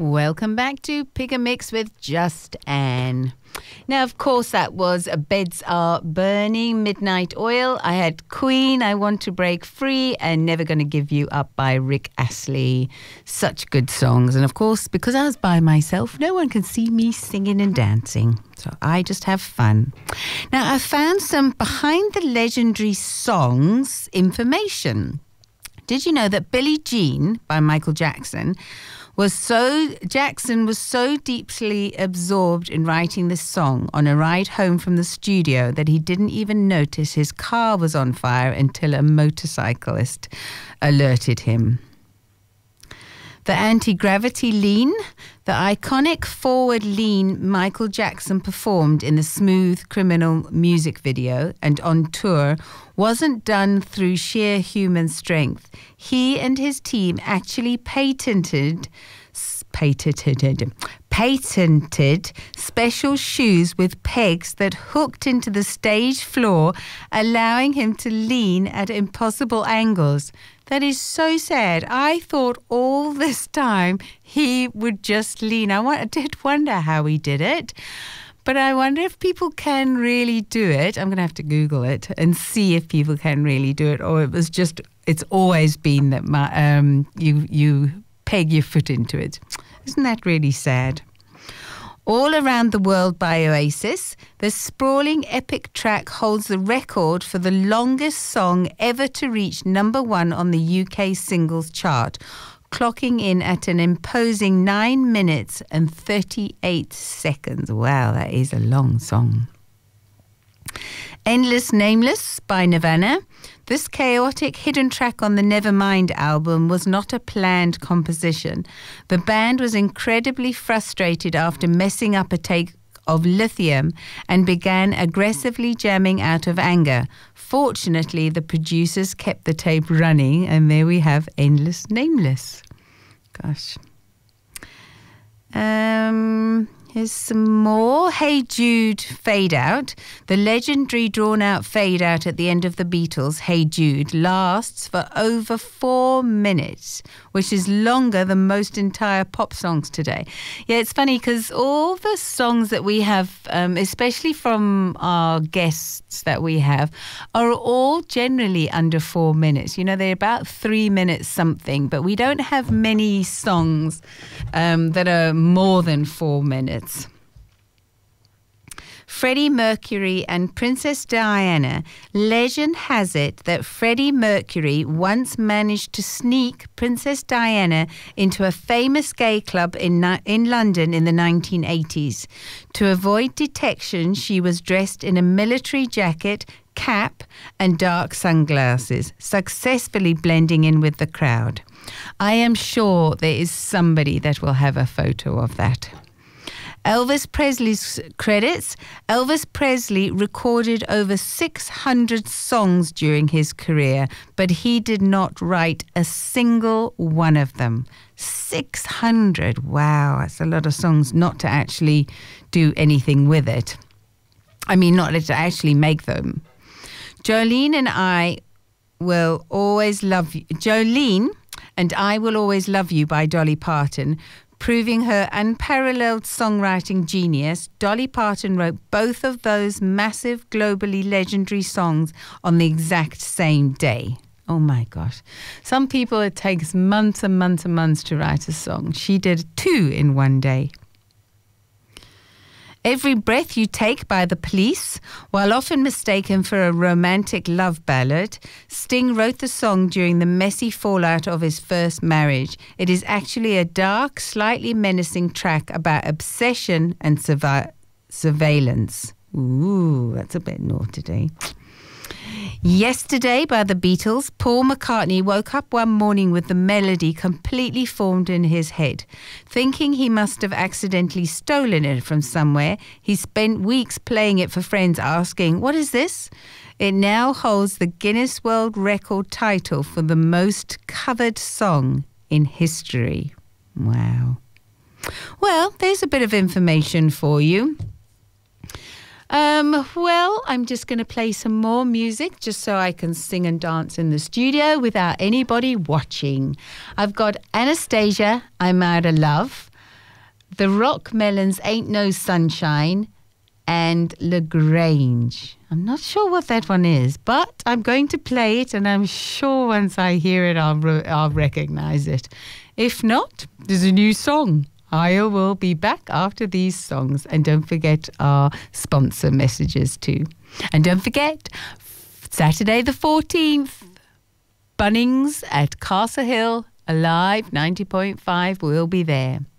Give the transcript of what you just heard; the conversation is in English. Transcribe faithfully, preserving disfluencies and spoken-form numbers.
Welcome back to Pick a Mix with Just Anne. Now, of course, that was Beds Are Burning, Midnight Oil. I had Queen, I Want to Break Free, and Never Gonna Give You Up by Rick Astley. Such good songs. And of course, because I was by myself, no one can see me singing and dancing. So I just have fun. Now, I found some behind the legendary songs information. Did you know that Billie Jean by Michael Jackson was so Jackson was so deeply absorbed in writing this song on a ride home from the studio that he didn't even notice his car was on fire until a motorcyclist alerted him. The anti-gravity lean, the iconic forward lean Michael Jackson performed in the Smooth Criminal music video and on tour, wasn't done through sheer human strength. He and his team actually patented patented patented special shoes with pegs that hooked into the stage floor, allowing him to lean at impossible angles. That is so sad. I thought all this time he would just lean. I, I did wonder how he did it. But I wonder if people can really do it. I'm going to have to Google it and see if people can really do it, or it was just, it's always been that my, um, you, you peg your foot into it. Isn't that really sad? All Around the World by Oasis, the sprawling epic track holds the record for the longest song ever to reach number one on the U K singles chart, clocking in at an imposing nine minutes and thirty-eight seconds. Wow, that is a long song. Endless Nameless by Nirvana. This chaotic hidden track on the Nevermind album was not a planned composition. The band was incredibly frustrated after messing up a take of Lithium and began aggressively jamming out of anger. Fortunately, the producers kept the tape running, and there we have Endless Nameless. Gosh. Um, here's some more. Hey Jude Fade Out. The legendary drawn-out fade out at the end of the Beatles' Hey Jude lasts for over four minutes, which is longer than most entire pop songs today. Yeah, it's funny because all the songs that we have, um, especially from our guests that we have, are all generally under four minutes. You know, they're about three minutes something, but we don't have many songs um, that are more than four minutes. Freddie Mercury and Princess Diana. Legend has it that Freddie Mercury once managed to sneak Princess Diana into a famous gay club in, in London in the nineteen eighties. To avoid detection, she was dressed in a military jacket, cap and dark sunglasses, successfully blending in with the crowd. I am sure there is somebody that will have a photo of that. Elvis Presley's credits. Elvis Presley recorded over six hundred songs during his career, but he did not write a single one of them. six hundred. Wow, that's a lot of songs not to actually do anything with it. I mean, not to actually make them. Jolene and I will always love you. Jolene and I Will Always Love You by Dolly Parton. Proving her unparalleled songwriting genius, Dolly Parton wrote both of those massive, globally legendary songs on the exact same day. Oh my gosh. Some people, it takes months and months and months to write a song. She did two in one day. Every Breath You Take by The Police. While often mistaken for a romantic love ballad, Sting wrote the song during the messy fallout of his first marriage. It is actually a dark, slightly menacing track about obsession and survi- surveillance. Ooh, that's a bit naughty today. Yesterday by the Beatles. Paul McCartney woke up one morning with the melody completely formed in his head. Thinking he must have accidentally stolen it from somewhere, he spent weeks playing it for friends asking, "What is this?" It now holds the Guinness World Record title for the most covered song in history. Wow. Well, there's a bit of information for you. Um, well, I'm just going to play some more music just so I can sing and dance in the studio without anybody watching. I've got Anastasia, I'm Out of Love. The Rock Melons, Ain't No Sunshine, and LaGrange. I'm not sure what that one is, but I'm going to play it, and I'm sure once I hear it, I'll, re- I'll recognize it. If not, there's a new song. I will be back after these songs. And don't forget our sponsor messages too. And don't forget, Saturday the fourteenth, Bunnings at Castle Hill, Alive ninety point five will be there.